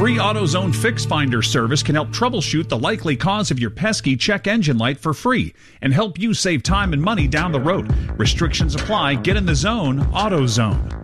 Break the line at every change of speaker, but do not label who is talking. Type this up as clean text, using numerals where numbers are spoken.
free AutoZone Fix Finder service can help troubleshoot the likely cause of your pesky check engine light for free and help you save time and money down the road. Restrictions apply. Get in the zone. AutoZone.